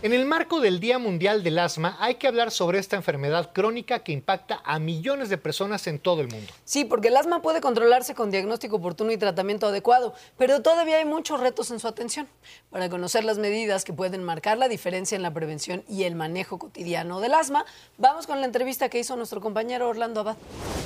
En el marco del Día Mundial del Asma, hay que hablar sobre esta enfermedad crónica que impacta a millones de personas en todo el mundo. Sí, porque el asma puede controlarse con diagnóstico oportuno y tratamiento adecuado, pero todavía hay muchos retos en su atención. Para conocer las medidas que pueden marcar la diferencia en la prevención y el manejo cotidiano del asma, vamos con la entrevista que hizo nuestro compañero Orlando Abad.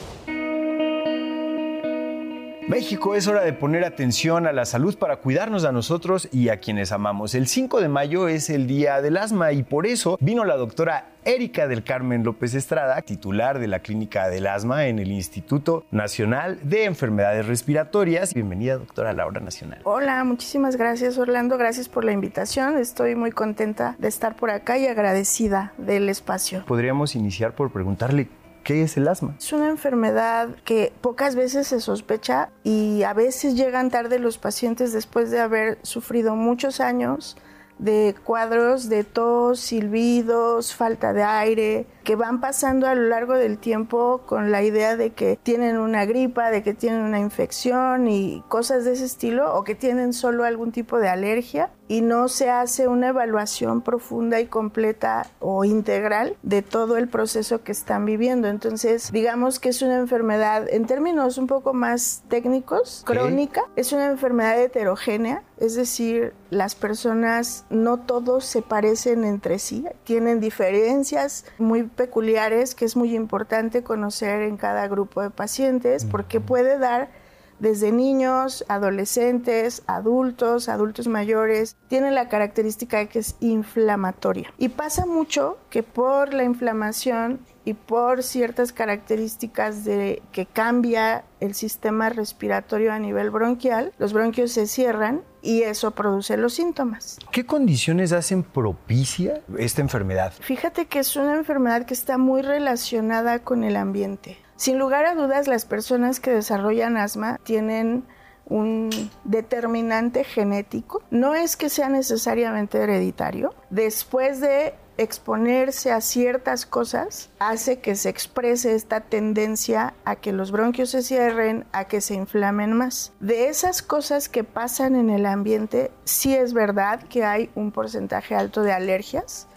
México, es hora de poner atención a la salud para cuidarnos a nosotros y a quienes amamos. El 5 de mayo es el Día del Asma y por eso vino la doctora Erika del Carmen López Estrada, titular de la Clínica del Asma en el Instituto Nacional de Enfermedades Respiratorias. Bienvenida, doctora, a la Hora Nacional. Hola, muchísimas gracias, Orlando. Gracias por la invitación. Estoy muy contenta de estar por acá y agradecida del espacio. Podríamos iniciar por preguntarle, ¿qué es el asma? Es una enfermedad que pocas veces se sospecha y a veces llegan tarde los pacientes después de haber sufrido muchos años de cuadros de tos, silbidos, falta de aire, que van pasando a lo largo del tiempo con la idea de que tienen una gripa, de que tienen una infección y cosas de ese estilo, o que tienen solo algún tipo de alergia y no se hace una evaluación profunda y completa o integral de todo el proceso que están viviendo. Entonces, digamos que es una enfermedad, en términos un poco más técnicos, crónica, es una enfermedad heterogénea, es decir, las personas no todos se parecen entre sí, tienen diferencias muy peculiares que es muy importante conocer en cada grupo de pacientes porque puede dar desde niños, adolescentes, adultos mayores. Tiene la característica de que es inflamatoria. Y pasa mucho que por la inflamación y por ciertas características de que cambia el sistema respiratorio a nivel bronquial, los bronquios se cierran y eso produce los síntomas. ¿Qué condiciones hacen propicia esta enfermedad? Fíjate que es una enfermedad que está muy relacionada con el ambiente. Sin lugar a dudas, las personas que desarrollan asma tienen un determinante genético. No es que sea necesariamente hereditario. Después de exponerse a ciertas cosas, hace que se exprese esta tendencia a que los bronquios se cierren, a que se inflamen más. De esas cosas que pasan en el ambiente, sí es verdad que hay un porcentaje alto de alergias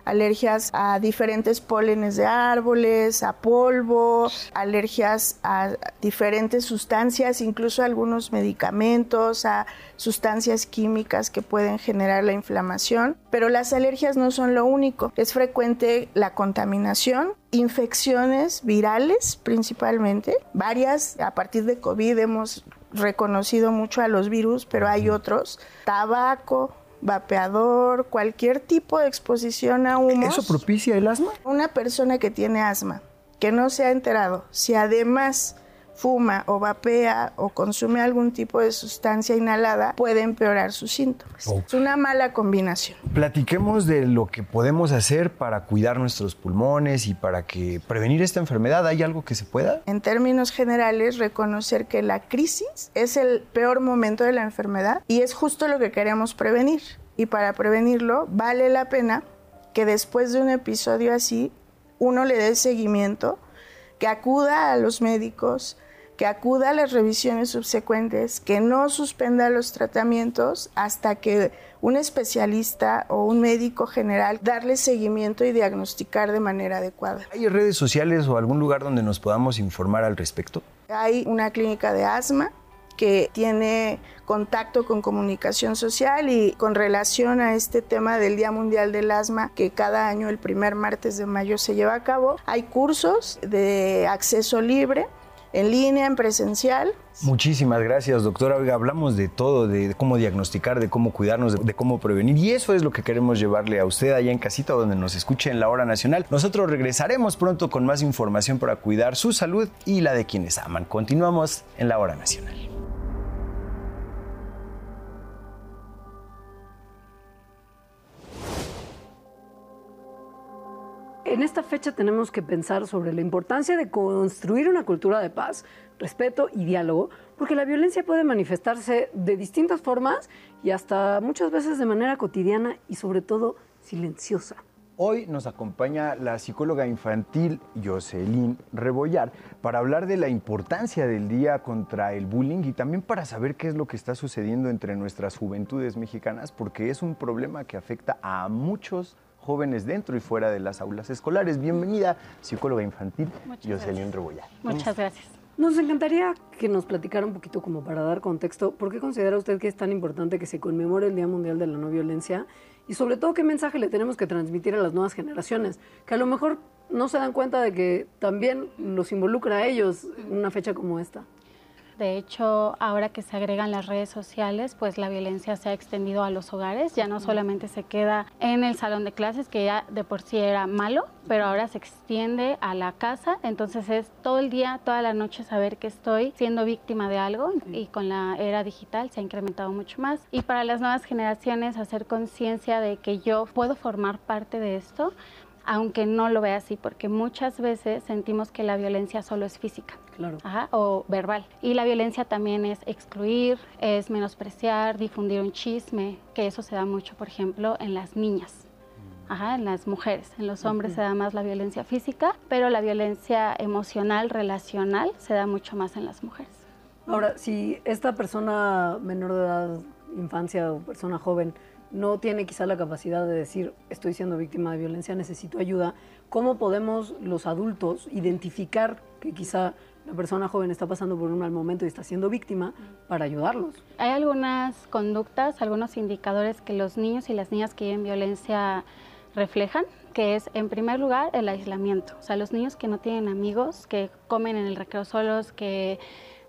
a diferentes pólenes de árboles, a polvo, alergias a diferentes sustancias, incluso a algunos medicamentos, a sustancias químicas que pueden generar la inflamación. Pero las alergias no son lo único. Es frecuente la contaminación, infecciones virales principalmente, varias. A partir de COVID hemos reconocido mucho a los virus, pero hay otros. Tabaco, vapeador, cualquier tipo de exposición a humos. ¿Eso propicia el asma? Una persona que tiene asma, que no se ha enterado, si además fuma o vapea o consume algún tipo de sustancia inhalada, puede empeorar sus síntomas. Es una mala combinación. Platiquemos de lo que podemos hacer para cuidar nuestros pulmones y para prevenir esta enfermedad. ¿Hay algo que se pueda? En términos generales, reconocer que la crisis es el peor momento de la enfermedad y es justo lo que queremos prevenir. Y para prevenirlo, vale la pena que después de un episodio así, uno le dé seguimiento, que acuda a los médicos, que acuda a las revisiones subsecuentes, que no suspenda los tratamientos hasta que un especialista o un médico general darle seguimiento y diagnosticar de manera adecuada. ¿Hay redes sociales o algún lugar donde nos podamos informar al respecto? Hay una clínica de asma que tiene contacto con comunicación social y con relación a este tema del Día Mundial del Asma, que cada año el primer martes de mayo se lleva a cabo. Hay cursos de acceso libre, en línea, en presencial. Muchísimas gracias, doctora. Oiga, hablamos de todo, de cómo diagnosticar, de cómo cuidarnos, de cómo prevenir, y eso es lo que queremos llevarle a usted allá en casita, donde nos escuche en La Hora Nacional. Nosotros regresaremos pronto con más información para cuidar su salud y la de quienes aman. Continuamos en La Hora Nacional. En esta fecha tenemos que pensar sobre la importancia de construir una cultura de paz, respeto y diálogo, porque la violencia puede manifestarse de distintas formas y hasta muchas veces de manera cotidiana y sobre todo silenciosa. Hoy nos acompaña la psicóloga infantil Jocelyn Rebollar para hablar de la importancia del Día contra el Bullying y también para saber qué es lo que está sucediendo entre nuestras juventudes mexicanas, porque es un problema que afecta a muchos jóvenes dentro y fuera de las aulas escolares. Bienvenida, psicóloga infantil Jocelyn Rebollar. Muchas gracias. Nos encantaría que nos platicara un poquito como para dar contexto, ¿por qué considera usted que es tan importante que se conmemore el Día Mundial de la No Violencia? Y sobre todo, ¿qué mensaje le tenemos que transmitir a las nuevas generaciones? Que a lo mejor no se dan cuenta de que también los involucra a ellos una fecha como esta. De hecho, ahora que se agregan las redes sociales, pues la violencia se ha extendido a los hogares. Ya no solamente se queda en el salón de clases, que ya de por sí era malo, pero ahora se extiende a la casa. Entonces es todo el día, toda la noche saber que estoy siendo víctima de algo, y con la era digital se ha incrementado mucho más. Y para las nuevas generaciones, hacer conciencia de que yo puedo formar parte de esto, aunque no lo vea así, porque muchas veces sentimos que la violencia solo es física. Claro. O verbal. Y la violencia también es excluir, es menospreciar, difundir un chisme, que eso se da mucho, por ejemplo, en las niñas, en las mujeres. En los hombres se da más la violencia física, pero la violencia emocional, relacional, se da mucho más en las mujeres. Ahora, si esta persona menor de edad, infancia o persona joven, no tiene quizá la capacidad de decir estoy siendo víctima de violencia, necesito ayuda, ¿cómo podemos los adultos identificar que quizá la persona joven está pasando por un mal momento y está siendo víctima para ayudarlos? Hay algunas conductas, algunos indicadores que los niños y las niñas que viven violencia reflejan, que es, en primer lugar, el aislamiento. O sea, los niños que no tienen amigos, que comen en el recreo solos, que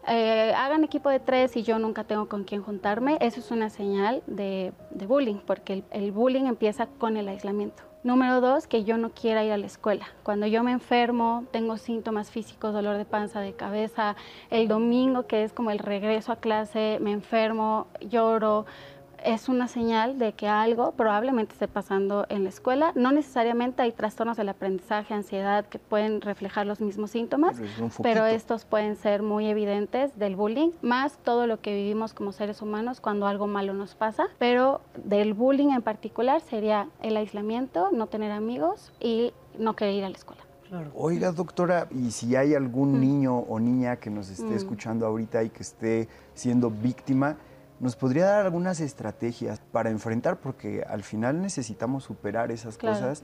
hagan equipo de 3 y yo nunca tengo con quién juntarme, eso es una señal de bullying, porque el bullying empieza con el aislamiento. Número 2, que yo no quiera ir a la escuela. Cuando yo me enfermo, tengo síntomas físicos, dolor de panza, de cabeza, el domingo, que es como el regreso a clase, me enfermo, lloro, es una señal de que algo probablemente esté pasando en la escuela. No necesariamente hay trastornos del aprendizaje, ansiedad, que pueden reflejar los mismos síntomas, pero estos pueden ser muy evidentes del bullying, más todo lo que vivimos como seres humanos cuando algo malo nos pasa. Pero del bullying en particular sería el aislamiento, no tener amigos y no querer ir a la escuela. Claro. Oiga, doctora, y si hay algún niño o niña que nos esté escuchando ahorita y que esté siendo víctima, ¿nos podría dar algunas estrategias para enfrentar? Porque al final necesitamos superar esas cosas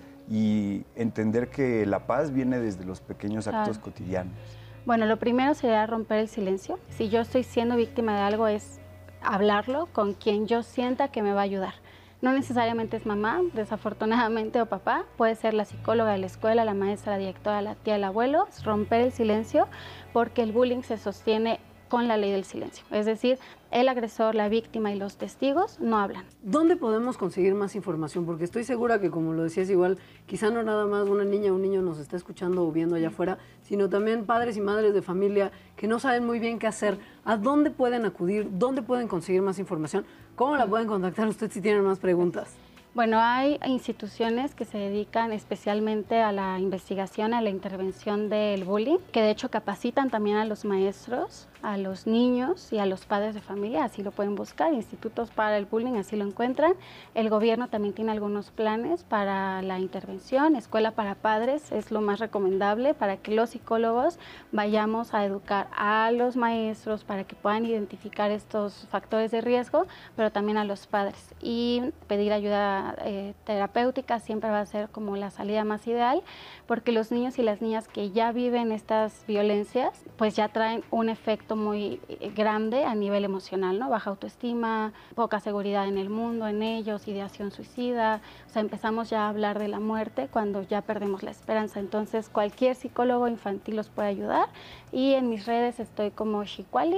y entender que la paz viene desde los pequeños actos cotidianos. Bueno, lo primero sería romper el silencio. Si yo estoy siendo víctima de algo, es hablarlo con quien yo sienta que me va a ayudar. No necesariamente es mamá, desafortunadamente, o papá. Puede ser la psicóloga de la escuela, la maestra, la directora, la tía, el abuelo. Es romper el silencio, porque el bullying se sostiene con la ley del silencio. Es decir, el agresor, la víctima y los testigos no hablan. ¿Dónde podemos conseguir más información? Porque estoy segura que, como lo decías igual, quizá no nada más una niña o un niño nos está escuchando o viendo allá afuera, sino también padres y madres de familia que no saben muy bien qué hacer. ¿A dónde pueden acudir? ¿Dónde pueden conseguir más información? ¿Cómo la pueden contactar usted si tienen más preguntas? Bueno, hay instituciones que se dedican especialmente a la investigación, a la intervención del bullying, que de hecho capacitan también a los maestros, a los niños y a los padres de familia, así lo pueden buscar, institutos para el bullying, así lo encuentran. El gobierno también tiene algunos planes para la intervención, escuela para padres es lo más recomendable para que los psicólogos vayamos a educar a los maestros para que puedan identificar estos factores de riesgo, pero también a los padres, y pedir ayuda terapéutica siempre va a ser como la salida más ideal, porque los niños y las niñas que ya viven estas violencias pues ya traen un efecto muy grande a nivel emocional, ¿no? Baja autoestima, poca seguridad en el mundo, en ellos, ideación suicida, o sea, empezamos ya a hablar de la muerte cuando ya perdemos la esperanza. Entonces cualquier psicólogo infantil los puede ayudar, y en mis redes estoy como Xicuali,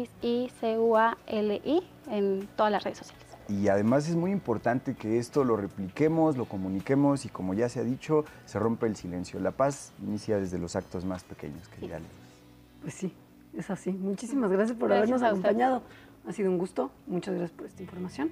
Xicuali, en todas las redes sociales. Y además es muy importante que esto lo repliquemos, lo comuniquemos y, como ya se ha dicho, se rompe el silencio. La paz inicia desde los actos más pequeños, que ya les... Pues sí, es así. Muchísimas gracias por habernos acompañado. Ha sido un gusto. Muchas gracias por esta información.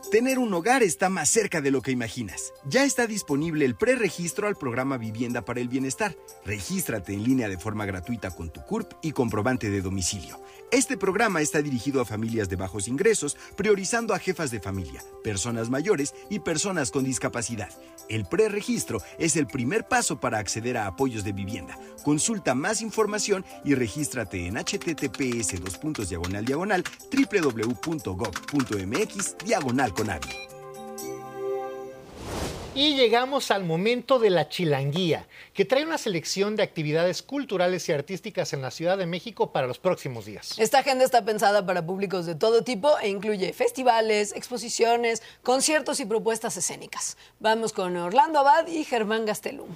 Tener un hogar está más cerca de lo que imaginas. Ya está disponible el preregistro al programa Vivienda para el Bienestar. Regístrate en línea de forma gratuita con tu CURP y comprobante de domicilio. Este programa está dirigido a familias de bajos ingresos, priorizando a jefas de familia, personas mayores y personas con discapacidad. El preregistro es el primer paso para acceder a apoyos de vivienda. Consulta más información y regístrate en https://www.gov.mx/Conavi. Y llegamos al momento de la chilanguía, que trae una selección de actividades culturales y artísticas en la Ciudad de México para los próximos días. Esta agenda está pensada para públicos de todo tipo e incluye festivales, exposiciones, conciertos y propuestas escénicas. Vamos con Orlando Abad y Germán Gastelum.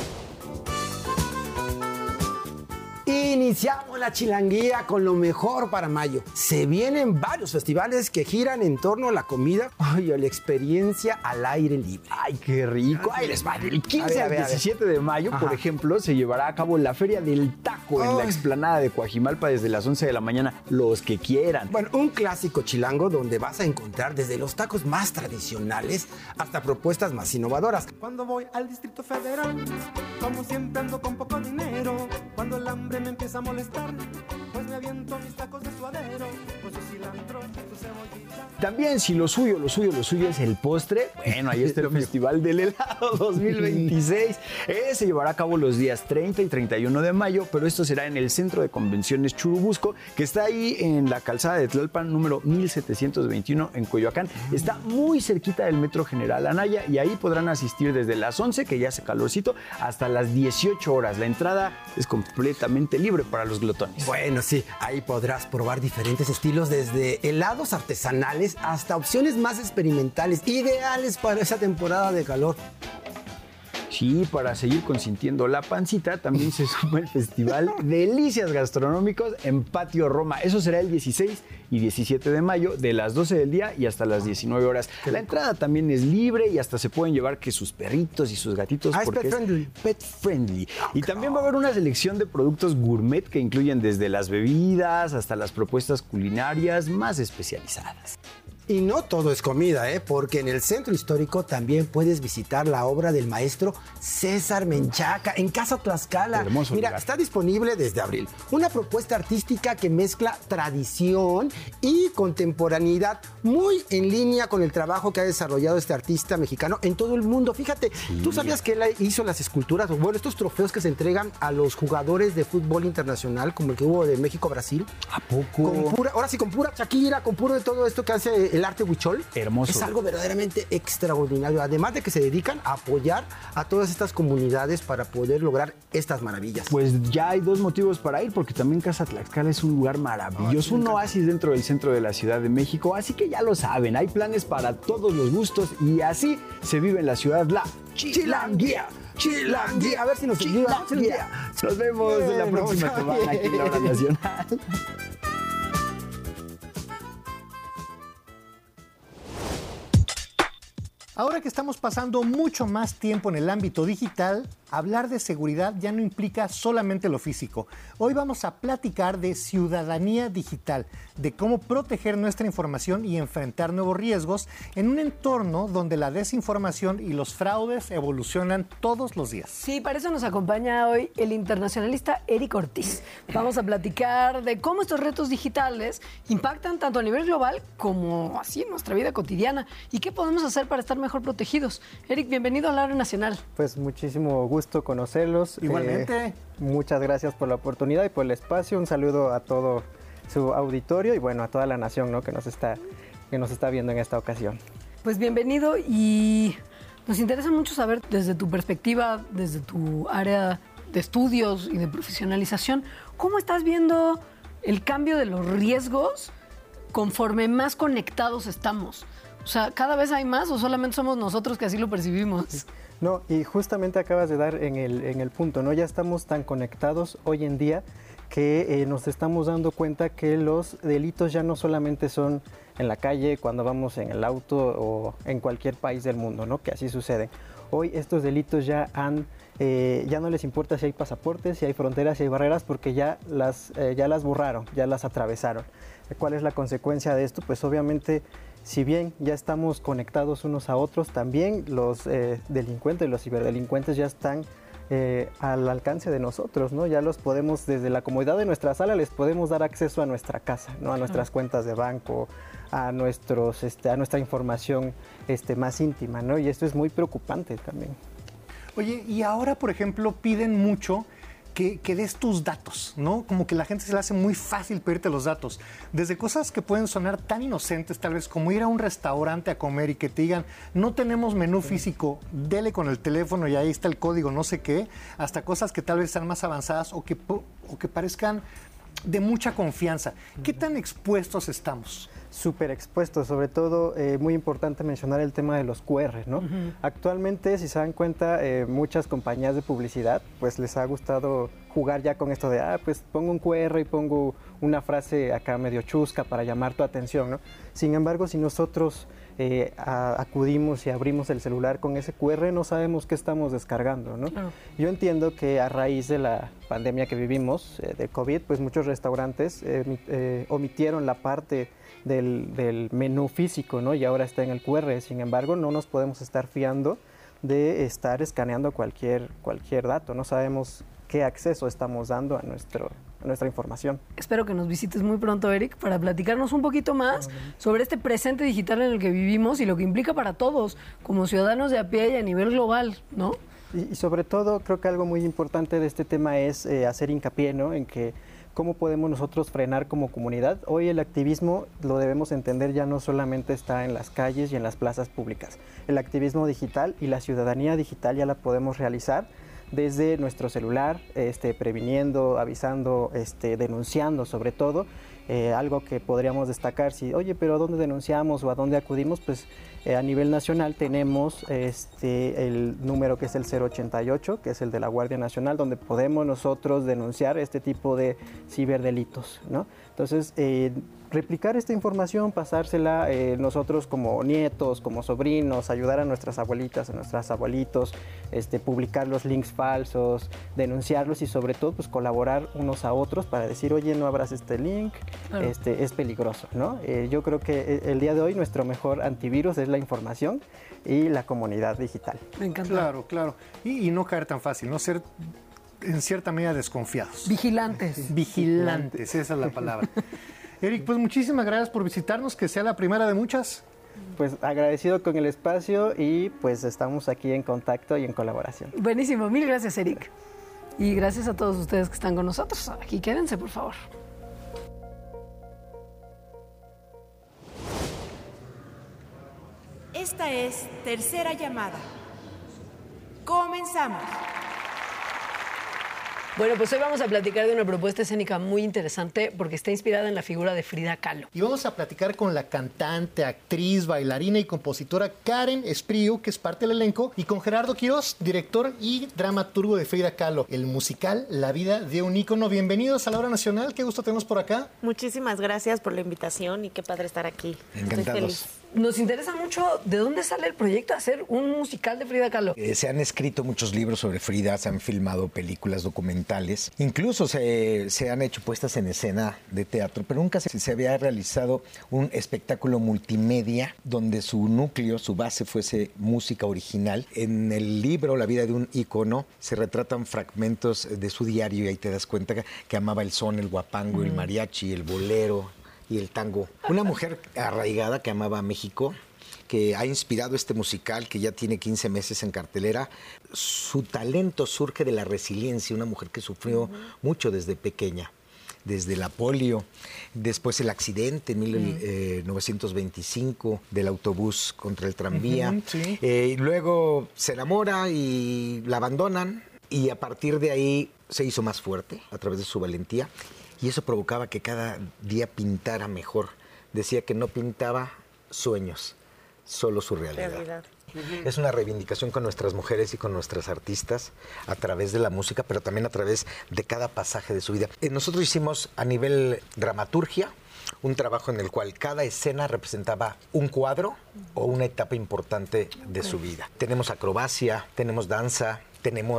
Iniciamos la chilanguía con lo mejor para mayo. Se vienen varios festivales que giran en torno a la comida y a la experiencia al aire libre. ¡Ay, qué rico! Ahí les va. Del 15 al 17 de mayo, por ejemplo, se llevará a cabo la Feria del Taco en la explanada de Coajimalpa desde las 11 de la mañana, los que quieran. Bueno, un clásico chilango donde vas a encontrar desde los tacos más tradicionales hasta propuestas más innovadoras. Cuando voy al Distrito Federal, como siempre ando con poco dinero. Cuando el hambre me empieza a molestar, pues me aviento mis tacos de suadero, con su cilantro, su cebollita. También, si lo suyo es el postre, bueno, ahí está el Festival del Helado 2026. Se llevará a cabo los días 30 y 31 de mayo, pero esto será en el Centro de Convenciones Churubusco, que está ahí en la calzada de Tlalpan, número 1721, en Coyoacán. Está muy cerquita del Metro General Anaya y ahí podrán asistir desde las 11, que ya hace calorcito, hasta las 18 horas. La entrada es completamente libre para los glotones. Bueno, sí, ahí podrás probar diferentes estilos, desde helados artesanales hasta opciones más experimentales, ideales para esa temporada de calor. Sí, para seguir consintiendo la pancita, también se suma el Festival Delicias Gastronómicos en Patio Roma. Eso será el 16 y 17 de mayo, de las 12 del día y hasta las 19 horas. La entrada también es libre y hasta se pueden llevar que sus perritos y sus gatitos. Porque es pet friendly. Y también va a haber una selección de productos gourmet que incluyen desde las bebidas hasta las propuestas culinarias más especializadas. Y no todo es comida, porque en el Centro Histórico también puedes visitar la obra del maestro César Menchaca en Casa Tlaxcala. Hermoso Mira, lugar. está disponible desde abril. Una propuesta artística que mezcla tradición y contemporaneidad, muy en línea con el trabajo que ha desarrollado este artista mexicano en todo el mundo. Fíjate, ¿tú sabías que él hizo las esculturas, bueno, estos trofeos que se entregan a los jugadores de fútbol internacional, como el que hubo de México-Brasil? ¿A poco? Ahora sí, con pura Shakira, con puro de todo esto que hace el arte huichol. Hermoso. Es algo verdaderamente extraordinario. Además de que se dedican a apoyar a todas estas comunidades para poder lograr estas maravillas. Pues ya hay dos motivos para ir, porque también Casa Tlaxcala es un lugar maravilloso, un oasis dentro del centro de la Ciudad de México, así que ya lo saben, hay planes para todos los gustos y así se vive en la ciudad la chilanguía. Chilanguía, a ver si nos ayuda. Nos vemos en la próxima semana aquí en la Hora Nacional. Ahora que estamos pasando mucho más tiempo en el ámbito digital, hablar de seguridad ya no implica solamente lo físico. Hoy vamos a platicar de ciudadanía digital, de cómo proteger nuestra información y enfrentar nuevos riesgos en un entorno donde la desinformación y los fraudes evolucionan todos los días. Sí, para eso nos acompaña hoy el internacionalista Eric Ortiz. Vamos a platicar de cómo estos retos digitales impactan tanto a nivel global como así en nuestra vida cotidiana y qué podemos hacer para estar mejor protegidos. Eric, bienvenido a la Hora Nacional. Pues muchísimo gusto conocerlos. Igualmente. Muchas gracias por la oportunidad y por el espacio. Un saludo a todo su auditorio y bueno, a toda la nación, ¿no? que nos está viendo en esta ocasión. Pues bienvenido y nos interesa mucho saber desde tu perspectiva, desde tu área de estudios y de profesionalización, ¿cómo estás viendo el cambio de los riesgos conforme más conectados estamos? O sea, ¿cada vez hay más o solamente somos nosotros que así lo percibimos? No, y justamente acabas de dar en el punto, ¿no? Ya estamos tan conectados hoy en día que nos estamos dando cuenta que los delitos ya no solamente son en la calle, cuando vamos en el auto o en cualquier país del mundo, ¿no? Que así sucede. Hoy estos delitos ya han ya no les importa si hay pasaportes, si hay fronteras, si hay barreras, porque ya las borraron, ya las atravesaron. ¿Cuál es la consecuencia de esto? Pues obviamente, si bien ya estamos conectados unos a otros, también los delincuentes, los ciberdelincuentes ya están al alcance de nosotros, ¿no? Ya los podemos, desde la comodidad de nuestra sala, les podemos dar acceso a nuestra casa, ¿no? A nuestras cuentas de banco, a nuestra información más íntima, ¿no? Y esto es muy preocupante también. Oye, y ahora, por ejemplo, piden mucho que des tus datos, ¿no? Como que la gente se le hace muy fácil pedirte los datos. Desde cosas que pueden sonar tan inocentes, tal vez, como ir a un restaurante a comer y que te digan, no tenemos menú físico, dele con el teléfono y ahí está el código, no sé qué, hasta cosas que tal vez sean más avanzadas o que parezcan de mucha confianza. ¿Qué tan expuestos estamos? Súper expuestos, sobre todo muy importante mencionar el tema de los QR, ¿no? Actualmente, si se dan cuenta, muchas compañías de publicidad pues les ha gustado jugar ya con esto de, pues pongo un QR y pongo una frase acá medio chusca para llamar tu atención, ¿no? Sin embargo, si nosotros acudimos y abrimos el celular con ese QR, no sabemos qué estamos descargando, ¿no? Claro. Yo entiendo que a raíz de la pandemia que vivimos, de COVID, pues muchos restaurantes omitieron la parte del menú físico, ¿no? Y ahora está en el QR. Sin embargo, no nos podemos estar fiando de estar escaneando cualquier dato. No sabemos qué acceso estamos dando a nuestra información. Espero que nos visites muy pronto, Eric, para platicarnos un poquito más sobre este presente digital en el que vivimos y lo que implica para todos, como ciudadanos de a pie y a nivel global, ¿no? Y sobre todo, creo que algo muy importante de este tema es hacer hincapié, ¿no? En que cómo podemos nosotros frenar como comunidad. Hoy el activismo, lo debemos entender, ya no solamente está en las calles y en las plazas públicas. El activismo digital y la ciudadanía digital ya la podemos realizar desde nuestro celular, previniendo, avisando, denunciando sobre todo. Algo que podríamos destacar, oye, pero ¿a dónde denunciamos o a dónde acudimos? Pues a nivel nacional tenemos el número que es el 088, que es el de la Guardia Nacional, donde podemos nosotros denunciar este tipo de ciberdelitos, ¿no? Entonces, replicar esta información, pasársela nosotros como nietos, como sobrinos, ayudar a nuestras abuelitas, a nuestros abuelitos, publicar los links falsos, denunciarlos y sobre todo pues colaborar unos a otros para decir, oye, no abras este link, claro. Es peligroso, ¿no? Yo creo que el día de hoy nuestro mejor antivirus es la información y la comunidad digital. Me encanta. Claro, claro. Y no caer tan fácil, no ser en cierta medida desconfiados. Vigilantes. Vigilantes, esa es la palabra. Eric, pues muchísimas gracias por visitarnos, que sea la primera de muchas. Pues agradecido con el espacio y pues estamos aquí en contacto y en colaboración. Buenísimo, mil gracias, Eric. Y gracias a todos ustedes que están con nosotros. Aquí quédense, por favor. Esta es Tercera Llamada. Comenzamos. Bueno, pues hoy vamos a platicar de una propuesta escénica muy interesante porque está inspirada en la figura de Frida Kahlo. Y vamos a platicar con la cantante, actriz, bailarina y compositora Karen Espriu, que es parte del elenco, y con Gerardo Quirós, director y dramaturgo de Frida Kahlo, el musical La vida de un ícono. Bienvenidos a la Hora Nacional, qué gusto tenemos por acá. Muchísimas gracias por la invitación y qué padre estar aquí. Encantados. Estoy feliz. Nos interesa mucho de dónde sale el proyecto de hacer un musical de Frida Kahlo. Se han escrito muchos libros sobre Frida, se han filmado películas documentales, incluso se han hecho puestas en escena de teatro, pero nunca se había realizado un espectáculo multimedia donde su núcleo, su base fuese música original. En el libro La vida de un ícono se retratan fragmentos de su diario y ahí te das cuenta que amaba el son, el guapango, el mariachi, el bolero y el tango. Una mujer arraigada que amaba a México, que ha inspirado este musical que ya tiene 15 meses en cartelera. Su talento surge de la resiliencia, una mujer que sufrió mucho desde pequeña, desde la polio, después el accidente en 1925 del autobús contra el tranvía. Luego se enamora y la abandonan y a partir de ahí se hizo más fuerte a través de su valentía. Y eso provocaba que cada día pintara mejor. Decía que no pintaba sueños, solo su realidad. Es una reivindicación con nuestras mujeres y con nuestras artistas a través de la música, pero también a través de cada pasaje de su vida. Nosotros hicimos a nivel dramaturgia un trabajo en el cual cada escena representaba un cuadro o una etapa importante de su vida. Tenemos acrobacia, tenemos danza, tenemos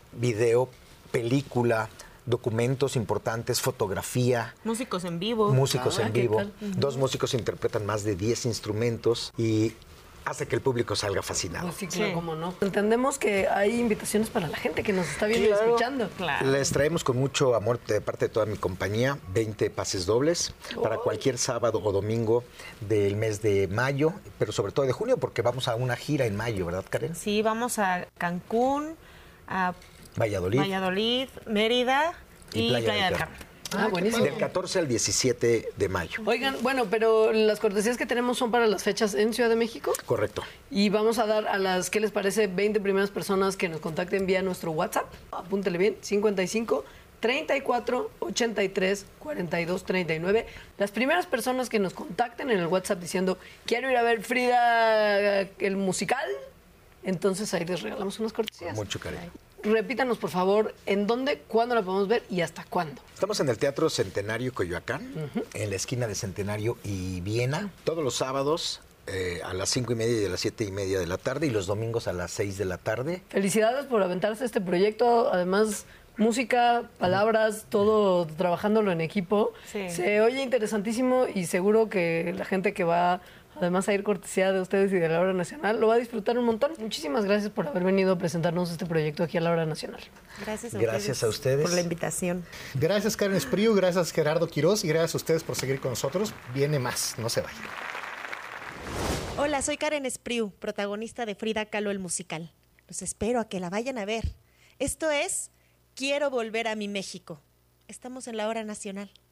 video, película, documentos importantes, fotografía. Músicos en vivo. Músicos en ¿qué vivo. tal? Dos músicos interpretan más de 10 instrumentos y hace que el público salga fascinado. Pues sí, claro, cómo no. Entendemos que hay invitaciones para la gente que nos está viendo y escuchando. Les traemos con mucho amor de parte de toda mi compañía 20 pases dobles para cualquier sábado o domingo del mes de mayo, pero sobre todo de junio, porque vamos a una gira en mayo, ¿verdad, Karen? Sí, vamos a Cancún, a Valladolid, Mérida y Playa del Carmen. Buenísimo. Del 14 al 17 de mayo. Oigan, bueno, pero las cortesías que tenemos son para las fechas en Ciudad de México. Correcto. Y vamos a dar a las, ¿qué les parece? 20 primeras personas que nos contacten vía nuestro WhatsApp. Apúntele bien, 55 34 83 42 39. Las primeras personas que nos contacten en el WhatsApp diciendo, quiero ir a ver Frida, el musical, entonces ahí les regalamos unas cortesías. Mucho cariño. Repítanos, por favor, en dónde, cuándo la podemos ver y hasta cuándo. Estamos en el Teatro Centenario Coyoacán, en la esquina de Centenario y Viena, todos los sábados a las 5:30 y a las 7:30 de la tarde y los domingos a las 6 de la tarde. Felicidades por aventarse este proyecto, además música, palabras, todo trabajándolo en equipo. Sí. Se oye interesantísimo y seguro que la gente que va además a ir cortesía de ustedes y de la Hora Nacional lo va a disfrutar un montón. Muchísimas gracias por haber venido a presentarnos este proyecto aquí a la Hora Nacional. Gracias a ustedes por la invitación. Gracias, Karen Espriu, gracias, Gerardo Quirós, y gracias a ustedes por seguir con nosotros. Viene más, no se vayan. Hola, soy Karen Espriu, protagonista de Frida Kahlo el musical. Los espero a que la vayan a ver. Esto es Quiero volver a mi México. Estamos en la Hora Nacional.